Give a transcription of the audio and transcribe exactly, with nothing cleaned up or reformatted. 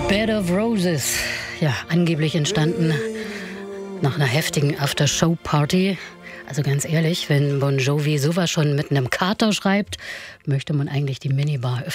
Bed of Roses, ja, angeblich entstanden nach einer heftigen After-Show-Party. Also ganz ehrlich, wenn Bon Jovi sowas schon mit einem Kater schreibt, möchte man eigentlich die Minibar öfter